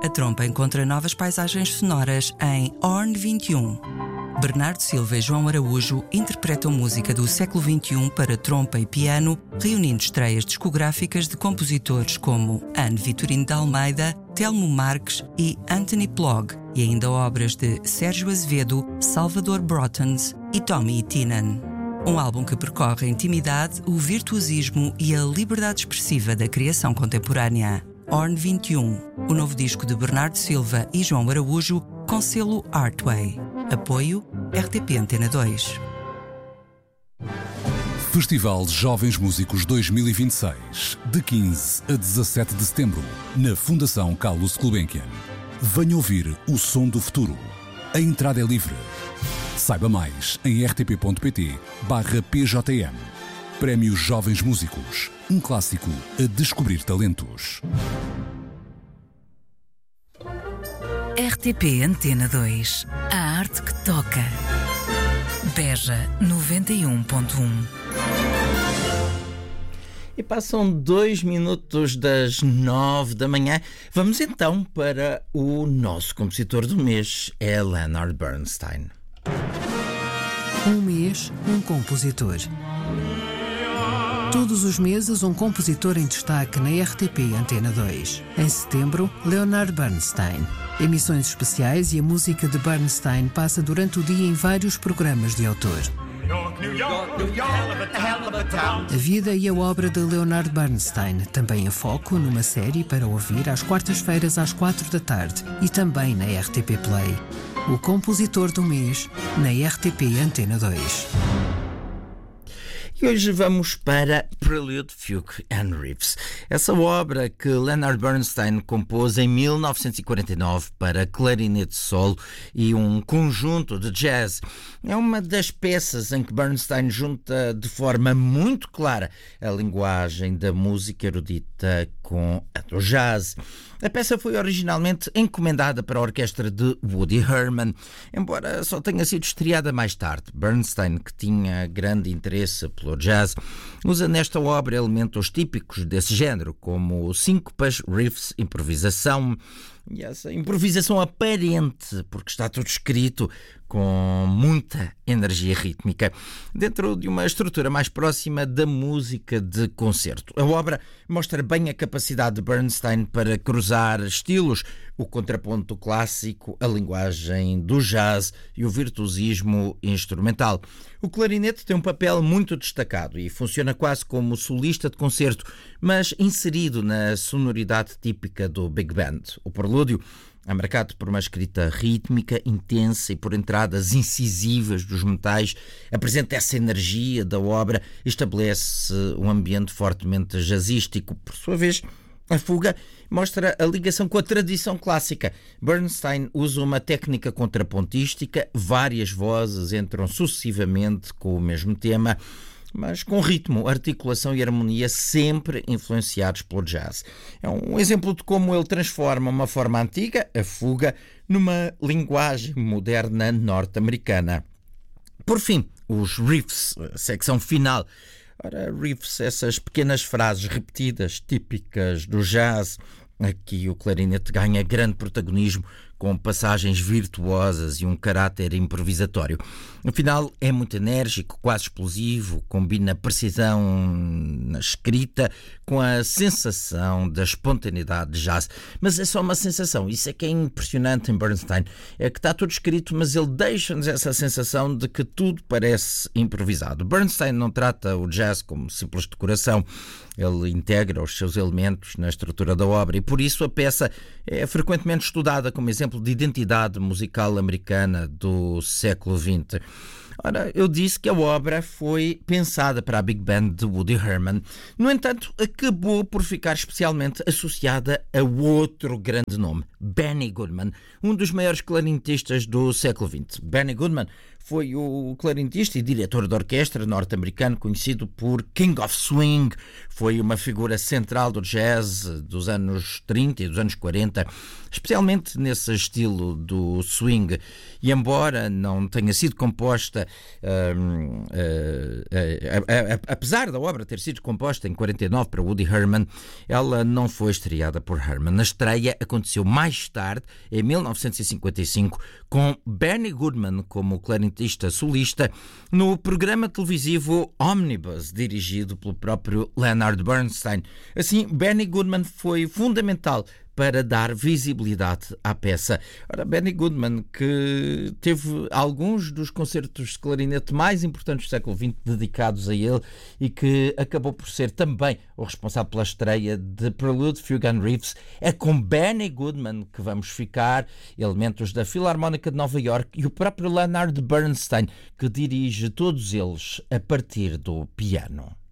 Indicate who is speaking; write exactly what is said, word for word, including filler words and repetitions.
Speaker 1: A trompa encontra novas paisagens sonoras em Horn vinte e um. Bernardo Silva e João Araújo interpretam música do século vinte e um para trompa e piano, reunindo estreias discográficas de compositores como Anne Vitorino de Almeida, Telmo Marques e Anthony Plog, e ainda obras de Sérgio Azevedo, Salvador Brotens e Tommy Teenan. Um álbum que percorre a intimidade, o virtuosismo e a liberdade expressiva da criação contemporânea. Horn vinte e um, o novo disco de Bernardo Silva e João Araújo, com selo Artway. Apoio R T P Antena dois.
Speaker 2: Festival Jovens Músicos dois mil e vinte e seis, de quinze a dezassete de setembro, na Fundação Carlos Gulbenkian. Venha ouvir o som do futuro. A entrada é livre. Saiba mais em rtp.pt barra pjm. Prémio Jovens Músicos, um clássico a descobrir talentos.
Speaker 3: R T P Antena dois. A arte que toca. Beja noventa e um ponto um.
Speaker 4: E passam dois minutos das nove da manhã. Vamos então para o nosso compositor do mês, é Leonard Bernstein.
Speaker 5: Um mês, um compositor. Todos os meses, um compositor em destaque na R T P Antena dois. Em setembro, Leonard Bernstein. Emissões especiais e a música de Bernstein passa durante o dia em vários programas de autor. A vida e a obra de Leonard Bernstein, também em foco numa série para ouvir às quartas-feiras às quatro da tarde e também na R T P Play. O compositor do mês na R T P Antena dois.
Speaker 4: E hoje vamos para Prelude, Fugue and Riffs. Essa obra que Leonard Bernstein compôs em mil novecentos e quarenta e nove para clarinete solo e um conjunto de jazz. É uma das peças em que Bernstein junta de forma muito clara a linguagem da música erudita com a do jazz. A peça foi originalmente encomendada para a orquestra de Woody Herman, embora só tenha sido estreada mais tarde. Bernstein, que tinha grande interesse pelo jazz, usa nesta obra elementos típicos desse género, como síncopas, riffs, improvisação, e essa improvisação aparente, porque está tudo escrito com muita energia rítmica, dentro de uma estrutura mais próxima da música de concerto. A obra mostra bem a capacidade de Bernstein para cruzar estilos, o contraponto clássico, a linguagem do jazz e o virtuosismo instrumental. O clarinete tem um papel muito destacado e funciona quase como solista de concerto, mas inserido na sonoridade típica do Big Band. O prelúdio é marcado por uma escrita rítmica, intensa e por entradas incisivas dos metais, apresenta essa energia da obra e estabelece um ambiente fortemente jazzístico. Por sua vez, a fuga mostra a ligação com a tradição clássica. Bernstein usa uma técnica contrapontística, várias vozes entram sucessivamente com o mesmo tema, mas com ritmo, articulação e harmonia sempre influenciados pelo jazz. É um exemplo de como ele transforma uma forma antiga, a fuga, numa linguagem moderna norte-americana. Por fim, os riffs, a secção final. Ora, riffs, essas pequenas frases repetidas, típicas do jazz. Aqui o clarinete ganha grande protagonismo, com passagens virtuosas e um caráter improvisatório. Afinal, é muito enérgico, quase explosivo, combina precisão na escrita com a sensação da espontaneidade de jazz. Mas é só uma sensação, isso é que é impressionante em Bernstein, é que está tudo escrito, mas ele deixa-nos essa sensação de que tudo parece improvisado. Bernstein não trata o jazz como simples decoração, ele integra os seus elementos na estrutura da obra e por isso a peça é frequentemente estudada como exemplo de identidade musical americana do século vinte. Ora, eu disse que a obra foi pensada para a Big Band de Woody Herman. No entanto, acabou por ficar especialmente associada a outro grande nome, Benny Goodman, um dos maiores clarinetistas do século vinte. Benny Goodman foi o clarinetista e diretor de orquestra norte-americano conhecido por King of Swing. Foi uma figura central do jazz dos anos trinta e dos anos quarenta, especialmente nesse estilo do swing. E embora não tenha sido composta, um, uh, uh, uh, apesar da obra ter sido composta em quarenta e nove para Woody Herman, ela não foi estreada por Herman. A estreia aconteceu mais tarde, em mil novecentos e cinquenta e cinco, com Benny Goodman como clarinetista solista, no programa televisivo Omnibus, dirigido pelo próprio Leonard Bernstein. Assim, Benny Goodman foi fundamental para dar visibilidade à peça. Ora, Benny Goodman, que teve alguns dos concertos de clarinete mais importantes do século vinte dedicados a ele e que acabou por ser também o responsável pela estreia de Prelude, Fugue and Riffs, é com Benny Goodman que vamos ficar, elementos da Filarmónica de Nova Iorque e o próprio Leonard Bernstein, que dirige todos eles a partir do piano.